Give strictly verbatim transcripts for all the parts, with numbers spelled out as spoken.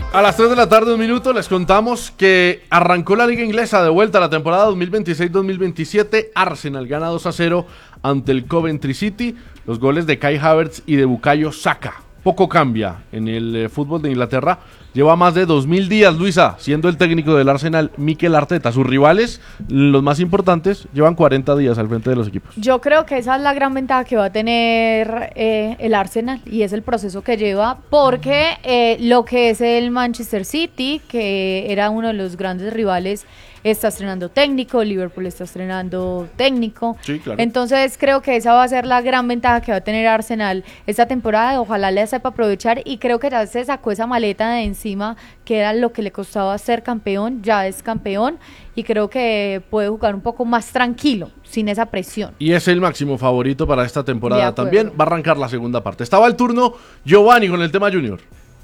A las tres de la tarde, un minuto, les contamos que arrancó la Liga Inglesa de vuelta a la temporada dos mil veintiséis dos mil veintisiete. Arsenal gana dos a cero ante el Coventry City. Los goles de Kai Havertz y de Bukayo Saka. Poco cambia en el eh, fútbol de Inglaterra. Lleva más de dos mil días, Luisa, siendo el técnico del Arsenal Mikel Arteta. Sus rivales, los más importantes, llevan cuarenta días al frente de los equipos. Yo creo que esa es la gran ventaja que va a tener eh, el Arsenal, y es el proceso que lleva, porque eh, lo que es el Manchester City, que era uno de los grandes rivales, está estrenando técnico, Liverpool está estrenando técnico. Sí, claro. Entonces creo que esa va a ser la gran ventaja que va a tener Arsenal esta temporada. Ojalá le sepa aprovechar, y creo que ya se sacó esa maleta de encima, que era lo que le costaba ser campeón. Ya es campeón y creo que puede jugar un poco más tranquilo, sin esa presión. Y es el máximo favorito para esta temporada también. Va a arrancar la segunda parte. Estaba el turno Giovanni con el tema Junior.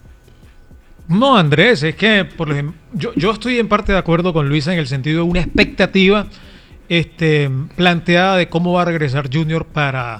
No, Andrés, es que por ejemplo, yo, yo estoy en parte de acuerdo con Luisa en el sentido de una expectativa este, planteada de cómo va a regresar Junior para,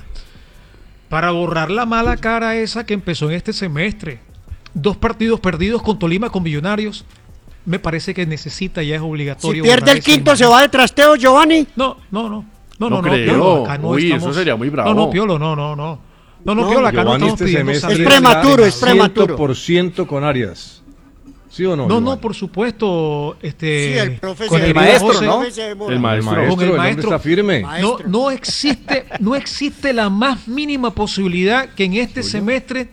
para borrar la mala cara esa que empezó en este semestre. Dos partidos perdidos con Tolima, con Millonarios. Me parece que necesita, ya es obligatorio. Si pierde el quinto, ¿se va de trasteo, Giovanni? No, no, no. No, no, no, creo. no, Piolo, acá no Uy, estamos... eso sería muy bravo. No, no, Piolo, no, no, no. No, no, No, Piolo, acá Giovanni, no estamos este pidiendo semestre Es salir. prematuro, es prematuro. cien por ciento con Arias. ¿Sí o no? No, Giovanni? no, por supuesto. Este, Sí, el profe con se el demora, maestro, el ¿no? profe se demora. El El maestro. maestro, Con el el hombre maestro. está firme. No, Maestro. no existe, no existe la más mínima posibilidad que en este semestre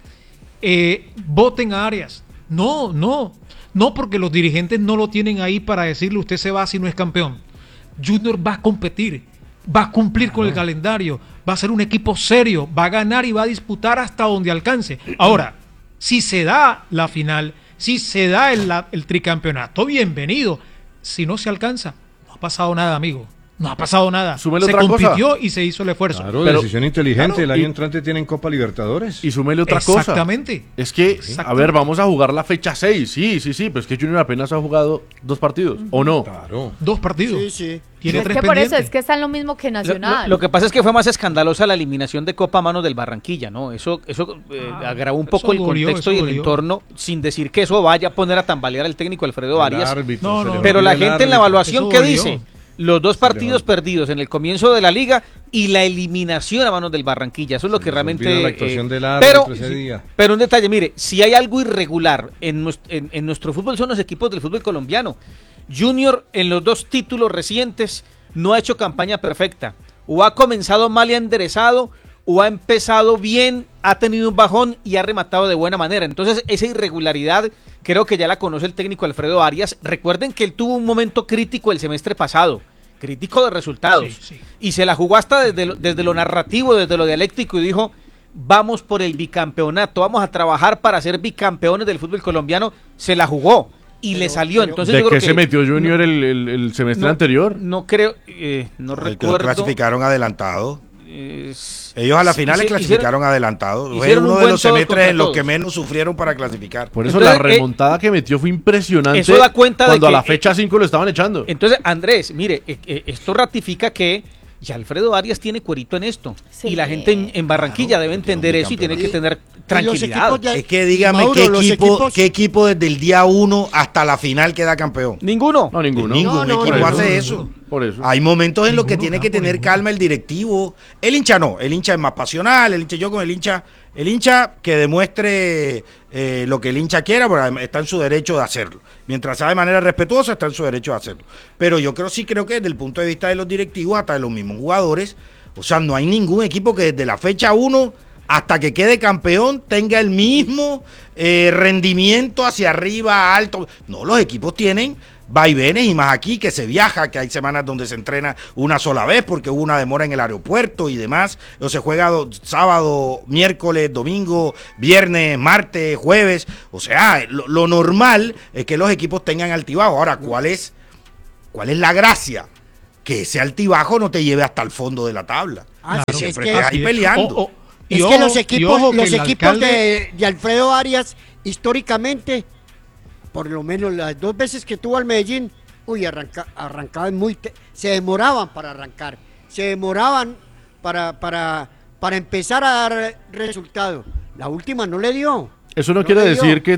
eh, voten a Arias. No, no, no, porque los dirigentes no lo tienen ahí para decirle usted se va si no es campeón. Junior va a competir, va a cumplir con el calendario, va a ser un equipo serio, va a ganar y va a disputar hasta donde alcance. Ahora, si se da la final, si se da el, la- el tricampeonato, bienvenido. Si no se alcanza, no ha pasado nada, amigo. No ha pasado nada. Súmele Se otra cosa. compitió y se hizo el esfuerzo. Claro, Pero- decisión inteligente. claro, el año y- entrante tienen Copa Libertadores. Y súmele otra cosa. Exactamente. Es que, Exactamente. a ver, vamos a jugar la fecha seis. Sí, sí, sí, pero es que Junior apenas ha jugado dos partidos, ¿o no? Claro. Dos partidos. Sí, sí. Tiene Es tres que por eso pendientes. es que está en lo mismo que Lo, Nacional. lo- lo que pasa es que fue más escandalosa la eliminación de Copa a manos del Barranquilla, ¿no? Eso, eso eh, Ah, agravó un eso poco el dolió, contexto eso y el dolió. entorno, sin decir que eso vaya a poner a tambalear al técnico Alfredo El Arias. árbitro, No, se no, le Pero olvidó la el gente en la árbitro. evaluación, Eso ¿qué dolió. dice? Los dos partidos olvidó. perdidos en el comienzo de la liga y la eliminación a manos del Barranquilla. Eso es lo Se que les realmente... olvida la actuación eh, del árbitro pero, ese día. pero un detalle, mire, si hay algo irregular en, nues- en- en nuestro fútbol son los equipos del fútbol colombiano. Junior en los dos títulos recientes no ha hecho campaña perfecta. O ha comenzado mal y ha enderezado, o ha empezado bien, ha tenido un bajón y ha rematado de buena manera. Entonces esa irregularidad creo que ya la conoce el técnico Alfredo Arias. Recuerden que él tuvo un momento crítico el semestre pasado, crítico de resultados, Sí, sí. y se la jugó hasta desde lo, desde lo narrativo, desde lo dialéctico, y dijo: vamos por el bicampeonato, vamos a trabajar para ser bicampeones del fútbol colombiano. Se la jugó y le salió. Entonces ¿De yo qué creo se que metió Junior no- el, el- el semestre no- anterior? No creo, eh, no El que lo recuerdo. clasificaron adelantado. eh, Ellos a la hici- final le hicieron- clasificaron adelantado. Fue hicieron un uno de buen los todos semestres contra en los todos. que menos sufrieron para clasificar. Por eso Entonces, la remontada que metió fue impresionante. eso da cuenta de cuando que- a la fecha cinco lo estaban echando. Entonces, Andrés, mire, eh, eh, esto ratifica que ya Alfredo Arias tiene cuerito en esto. Sí. Y la gente en, en Barranquilla debe entender eso y tiene que tener tranquilidad. equipos de- Es que dígame Mauro, qué, los equipo, equipos- qué equipo desde el día uno hasta la final queda campeón. Ninguno. No, ninguno. Ningún No, no, equipo no, hace no, eso. Por eso. Hay momentos en los que Ninguno, tiene que campo, tener ninguno. calma el directivo. El hincha no, el hincha es más pasional, el hincha yo con el hincha, el hincha que demuestre eh, lo que el hincha quiera, porque además está en su derecho de hacerlo. Mientras sea de manera respetuosa, está en su derecho de hacerlo. Pero yo creo sí creo que desde el punto de vista de los directivos, hasta de los mismos jugadores, o sea, no hay ningún equipo que desde la fecha uno hasta que quede campeón tenga el mismo eh, rendimiento hacia arriba, alto. No, los equipos tienen vaivenes, y más aquí que se viaja, que hay semanas donde se entrena una sola vez porque hubo una demora en el aeropuerto y demás, o se juega do- sábado, miércoles, domingo, viernes, martes, jueves, o sea, lo, lo normal es que los equipos tengan altibajo. Ahora, ¿cuál es, cuál es la gracia? Que ese altibajo no te lleve hasta el fondo de la tabla, Ah, que sí, es siempre que- estés ahí Así es. peleando. O- o- y Es ojo- que los y equipos, ojo que los el equipos alcalde- de, de Alfredo Arias, históricamente, por lo menos las dos veces que tuvo al Medellín, uy, arranca, arrancaban muy, te- se demoraban para arrancar, se demoraban para, para, para empezar a dar resultado. La última no le dio. Eso no, No quiere le dio. decir que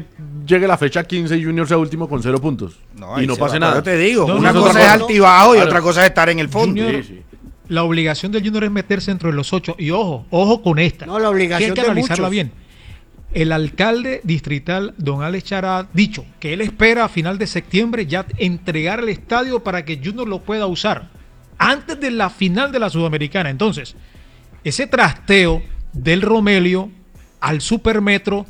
llegue la fecha quince y Junior sea último con cero puntos. No, y no se pase va, nada. Yo te digo, No, una no, cosa no, es no. altibajo y Claro. otra cosa es estar en el fondo. Junior- Sí, sí. La obligación del Junior es meterse dentro de los ocho. Y ojo, ojo con esta. No, la obligación que hay que de analizarla muchos. bien. El alcalde distrital, don Alex Chara, ha dicho que él espera a final de septiembre ya entregar el estadio para que Junior lo pueda usar antes de la final de la Sudamericana. Entonces, ese trasteo del Romelio al Supermetro,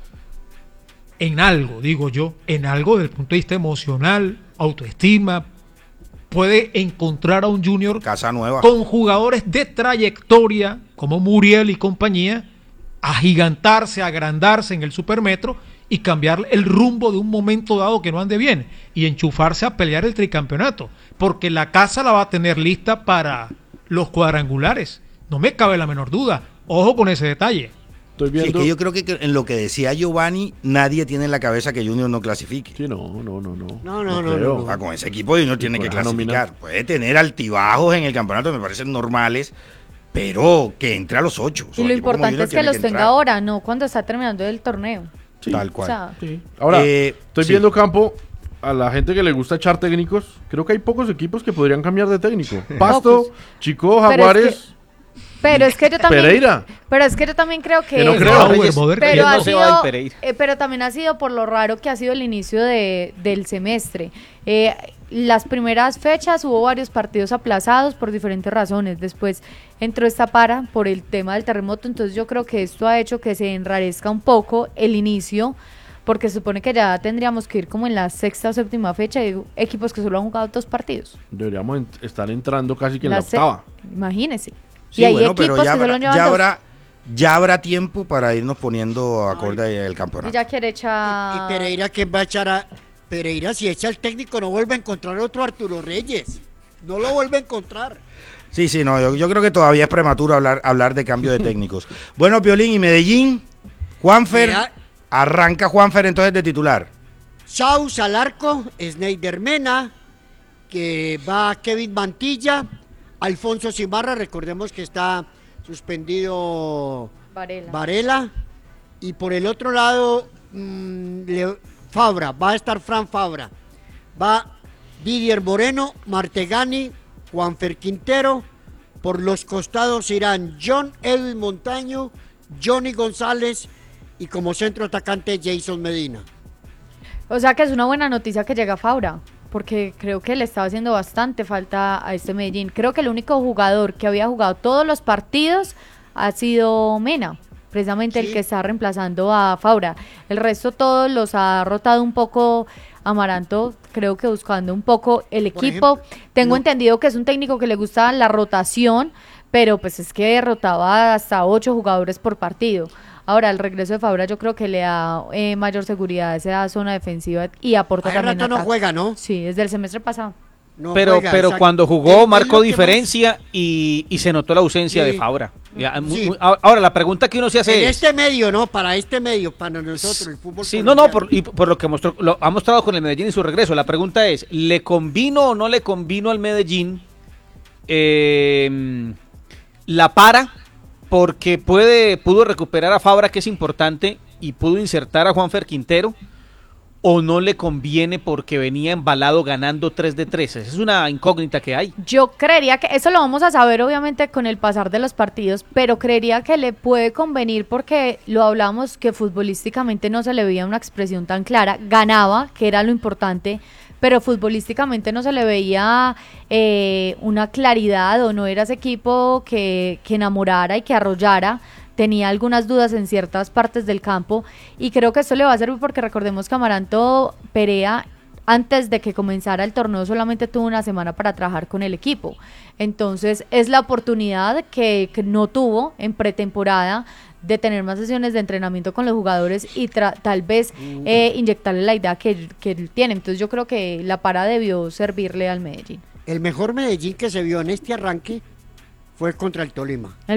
en algo, digo yo, en algo desde el punto de vista emocional, autoestima, puede encontrar a un Junior Casa nueva. con jugadores de trayectoria como Muriel y compañía, agigantarse, agrandarse en el Supermetro y cambiar el rumbo de un momento dado que no ande bien y enchufarse a pelear el tricampeonato, porque la casa la va a tener lista para los cuadrangulares, no me cabe la menor duda. Ojo con ese detalle. Estoy Sí, es viendo. que yo creo que que en lo que decía Giovanni, nadie tiene en la cabeza que Junior no clasifique. Sí, no, no, no, no. No, no, no, creo. no, no. Ah, con ese equipo Junior tiene con que esa clasificar. nómina. Puede tener altibajos en el campeonato, me parecen normales, pero que entre a los ocho. Y lo importante es que los tenga ahora, no cuando está terminando el torneo. Sí. Tal O cual. sea, Sí. Ahora, Eh, estoy sí. viendo campo a la gente que le gusta echar técnicos. Creo que hay pocos equipos que podrían cambiar de técnico. Pasto, Pocos. Chico, Pero es Jaguares, pero es que yo también Pereira. Pero es que yo también creo que Que no eso- creo. Bauer, Reyes, Boder, pero, Reyes ha no se va del sido, Pereira. eh, pero también ha sido por lo raro que ha sido el inicio de, del semestre. Eh, las primeras fechas hubo varios partidos aplazados por diferentes razones. Después entró esta para por el tema del terremoto. Entonces yo creo que esto ha hecho que se enrarezca un poco el inicio, porque se supone que ya tendríamos que ir como en la sexta o séptima fecha y equipos que solo han jugado dos partidos. Deberíamos ent- estar entrando casi que en La la se- octava. Imagínese. Sí, y hay bueno, equipos pero ya que solo habrá, llevan ya, dos. habrá, ya habrá tiempo para irnos poniendo acorde al Y campeonato. ya quiere echar... Y Pereira, ¿quién va a echar a Pereira? Si echa el técnico, no vuelve a encontrar otro Arturo Reyes. No lo vuelve a encontrar. Sí, sí, no, yo, yo creo que todavía es prematuro hablar, hablar de cambio de técnicos. Bueno, Piolín y Medellín, Juanfer, Mira. arranca Juanfer entonces de titular. Saus al arco, Sneider Mena, que va Kevin Mantilla, Alfonso Cimarra, recordemos que está suspendido Varela. Varela, y por el otro lado, mmm, Le- Fabra, va a estar Fran Fabra, va Didier Moreno, Martegani, Juanfer Quintero, por los costados irán John Edwin Montaño, Johnny González y como centro atacante Jason Medina. O sea que es una buena noticia que llega Fabra, porque creo que le estaba haciendo bastante falta a este Medellín. Creo que el único jugador que había jugado todos los partidos ha sido Mena, precisamente Sí. el que está reemplazando a Fabra. El resto todos los ha rotado un poco Amaranto, creo que buscando un poco el Por equipo. ejemplo, Tengo no- entendido que es un técnico que le gusta la rotación, pero pues es que rotaba hasta ocho jugadores por partido. Ahora, el regreso de Fabra yo creo que le da eh, mayor seguridad a esa zona defensiva y aporta Hace también rato no ataque. juega, ¿no? Sí, desde el semestre pasado. No pero juega, pero exacto. cuando Es- jugó es marcó lo que diferencia y, y se notó la ausencia Sí. de Fabra. Ya, mu- Sí. mu- a- ahora, la pregunta que uno se más- hace en es... este medio, ¿no? Para este medio, para nosotros, el fútbol Sí, no, no, por, colombiano. y por lo que mostró, lo ha mostrado con el Medellín y su regreso. La pregunta es, ¿le convino o no le convino al Medellín eh, la para? Porque puede, pudo recuperar a Fabra, que es importante, y pudo insertar a Juanfer Quintero, o no le conviene porque venía embalado ganando tres de tres. Esa es una incógnita que hay. Yo creería que eso lo vamos a saber obviamente con el pasar de los partidos, pero creería que le puede convenir porque lo hablamos que futbolísticamente no se le veía una expresión tan clara, ganaba, que era lo importante, pero futbolísticamente no se le veía eh, una claridad o no era ese equipo que, que enamorara y que arrollara. Tenía algunas dudas en ciertas partes del campo y creo que esto le va a servir porque recordemos que Amaranto Perea antes de que comenzara el torneo solamente tuvo una semana para trabajar con el equipo. Entonces es la oportunidad que, que no tuvo en pretemporada de tener más sesiones de entrenamiento con los jugadores y tra- tal vez eh, inyectarle la idea que, que él tiene. Entonces yo creo que la para debió servirle al Medellín. El mejor Medellín que se vio en este arranque fue contra el Tolima.